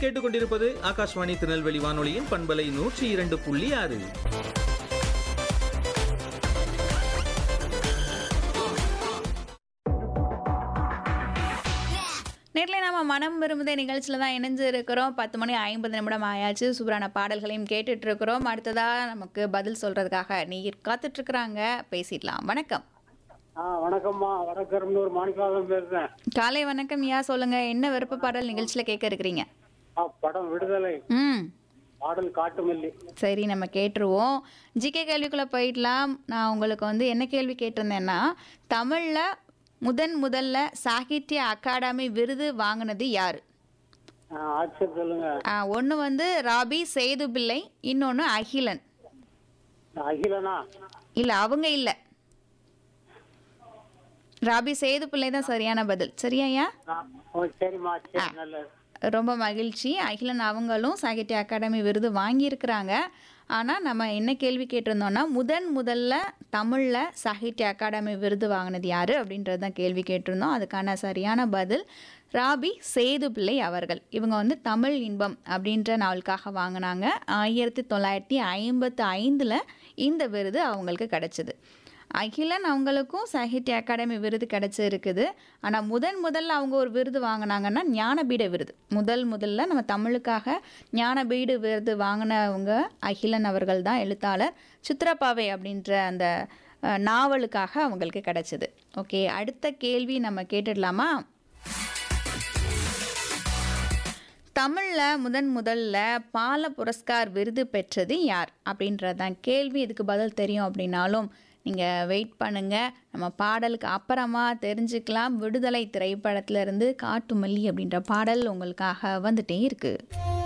கேட்டுக்கொண்டிருப்பது ஆகாஷ்வாணி திருநெல்வேலி வானொலியின் பண்பலை 102.6. நேரில் நம்ம மனம் விரும்புதே நிகழ்ச்சியில் தான் இணைஞ்சு இருக்கிறோம். 10:50 ஆயாச்சு. சூப்பரான பாடல்களையும் கேட்டுட்டு இருக்கிறோம். அடுத்ததா நமக்கு பதில் சொல்றதுக்காக நீர் காத்துட்டு இருக்கிறாங்க. பேசிடலாம். வணக்கம். வணக்கம்மா. வடக்கரும்பூர் மாணிக்காதம் பேசுறேன். காலை வணக்கம். யா சொல்லுங்க, என்ன விருப்ப பாடல் நிகழ்ச்சியில் கேட்க இருக்கிறீங்க? படம் விடுதலை, பாடல் காட்டுமல்லி. சரி, நம்ம கேட்டுருவோம். ஜிகே கேள்விக்குள்ள போயிடலாம். நான் உங்களுக்கு என்ன கேள்வி கேட்டிருந்தேன்னா, தமிழ்ல முதல்ல சாகித்ய அகாடமி விருது வாங்கினது யாரு? ஆச்சர் சொல்லுங்க. ஒன்று ராபி சேதுபிள்ளை, இன்னொன்று அகிலன். அகிலனா? இல்லை, அவங்க இல்லை. ராபி சேதுபிள்ளை தான் சரியான பதில். சரியாயா? சரிம்மா, சரி, நல்லது. ரொம்ப மகிழ்ச்சி. அகிலன் அவங்களும் சாகித்ய அகாடமி விருது வாங்கியிருக்கிறாங்க. ஆனால் நம்ம என்ன கேள்வி கேட்டிருந்தோம்னா, முதல்ல தமிழில் சாகித்ய அகாடமி விருது வாங்கினது யார் அப்படின்றது தான் கேள்வி கேட்டிருந்தோம். அதுக்கான சரியான பதில் ராபி சேதுபிள்ளை அவர்கள். இவங்க தமிழ் இன்பம் அப்படின்ற நாவலுக்காக வாங்கினாங்க. 1955 இந்த விருது அவங்களுக்கு கிடச்சிது. அகிலன் அவங்களுக்கும் சாகித்ய அகாடமி விருது கிடச்சிருக்குது. ஆனால் முதல்ல அவங்க ஒரு விருது வாங்கினாங்கன்னா ஞானபீட விருது. முதல்ல நம்ம தமிழுக்காக ஞானபீட விருது வாங்கினவங்க அகிலன் அவர்கள் தான். எழுத்தாளர் சித்திரப்பாவை அப்படின்ற அந்த நாவலுக்காக அவங்களுக்கு கிடச்சிது. ஓகே, அடுத்த கேள்வி நம்ம கேட்டுடலாமா? தமிழில் முதல்ல பால புரஸ்கார் விருது பெற்றது யார் அப்படின்றதான் கேள்வி. இதுக்கு பதில் தெரியும் அப்படின்னாலும் நீங்கள் வெயிட் பண்ணுங்கள். நம்ம பாடலுக்கு அப்புறமா தெரிஞ்சுக்கலாம். விடுதலை திரைப்படத்திலிருந்து காட்டுமல்லி அப்படின்ற பாடல் உங்களுக்காக வந்துட்டே இருக்குது.